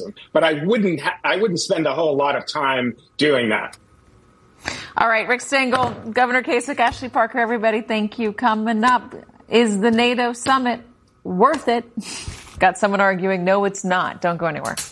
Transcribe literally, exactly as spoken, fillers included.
awesome. But I wouldn't ha- I wouldn't spend a whole lot of time doing that. All right, Rick Stengel, Governor Kasich, Ashley Parker, everybody, thank you. Coming up, is the NATO summit worth it? Got someone arguing, no, it's not. Don't go anywhere.